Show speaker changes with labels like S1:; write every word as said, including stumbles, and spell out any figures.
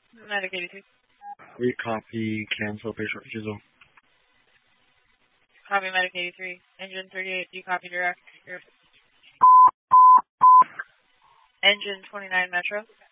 S1: Medic eighty-two.
S2: We copy, cancel, base refusal.
S1: Copy Medic eighty-three. Engine thirty-eight, do you copy direct? Engine twenty-nine Metro.